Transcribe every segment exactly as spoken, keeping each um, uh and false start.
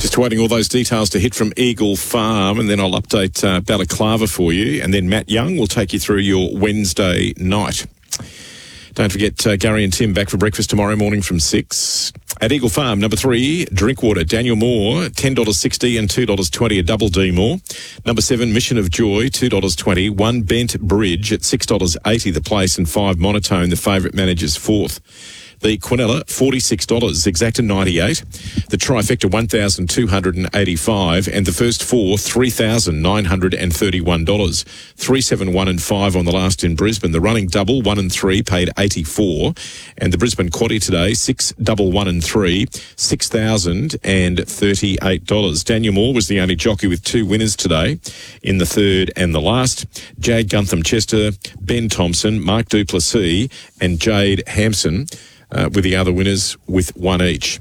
Just waiting all those details to hit from Eagle Farm, and then I'll update uh, Balaclava for you, and then Matt Young will take you through your Wednesday night. Don't forget uh, Gary and Tim back for breakfast tomorrow morning from six. At Eagle Farm, number three, Drinkwater, Daniel Moore, ten dollars sixty and two dollars twenty, a double D more. Number seven, Mission of Joy, two dollars twenty. One Bent Bridge at six dollars eighty the place, and five Monotone, the favourite manager's fourth. The Quinella, forty-six dollars, Exacta ninety-eight. The Trifecta, one thousand two hundred eighty-five. And the first four, three thousand nine hundred thirty-one dollars. three, seven, one and five on the last in Brisbane. The running double, one and three, paid eighty-four. And the Brisbane Quaddie today, six, double, one and three, six thousand thirty-eight dollars. Daniel Moore was the only jockey with two winners today in the third and the last. Jade Guntham Chester, Ben Thompson, Mark Duplessis and Jade Hampson. Uh, with the other winners with one each.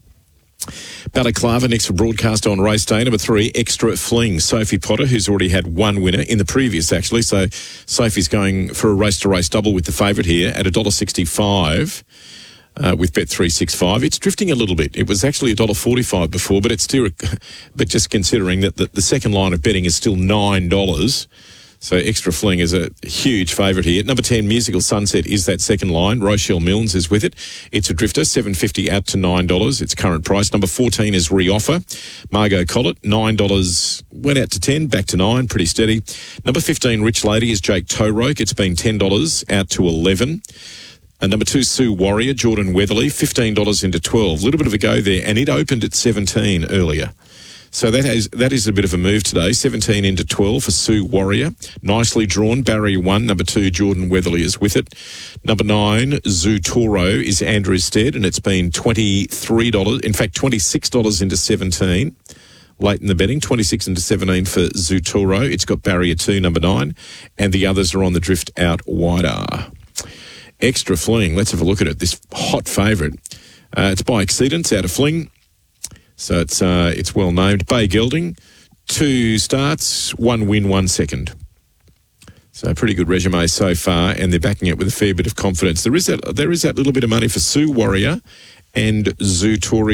Balaclava next for broadcast on race day. Number three, Extra Fling. Sophie Potter, who's already had one winner in the previous, actually. So Sophie's going for a race-to-race double with the favourite here at one dollar sixty-five uh, with Bet three sixty-five. It's drifting a little bit. It was actually one dollar forty-five before, but it's still, but just considering that the, the second line of betting is still nine dollars. So Extra Fling is a huge favourite here. Number ten, Musical Sunset is that second line. Rochelle Milnes is with it. It's a drifter, seven fifty out to nine dollars. Its current price. Number fourteen is Reoffer. Margot Collett, nine dollars. Went out to ten, back to nine, pretty steady. Number fifteen, Rich Lady, is Jake Towroke. It's been ten dollars out to eleven. And number two, Sue Warrior, Jordan Weatherly, fifteen dollars into twelve. A little bit of a go there, and it opened at seventeen earlier. So that is that is a bit of a move today. seventeen into twelve for Sue Warrior. Nicely drawn. Barrier one. Number two, Jordan Weatherly is with it. Number nine, Zootoro is Andrew Stead, and it's been twenty-three dollars. In fact, twenty-six dollars into seventeen. Late in the betting, twenty-six into seventeen for Zootoro. It's got Barrier two, number nine, and the others are on the drift out wider. Extra Fling. Let's have a look at it. This hot favourite. Uh, it's by Exceedance out of Fling. So it's uh, it's well named. Bay Gelding, two starts, one win, one second. So a pretty good resume so far, and they're backing it with a fair bit of confidence. There is that there is that little bit of money for Sue Warrior and Zootori.